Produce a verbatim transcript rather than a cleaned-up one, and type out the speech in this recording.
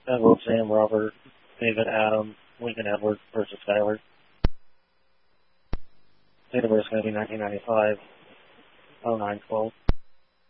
Edward, Sam, Robert, David, Adam, Lincoln, Edward versus Skyler. Date of birth is going to be nineteen ninety-five, oh nine twelve.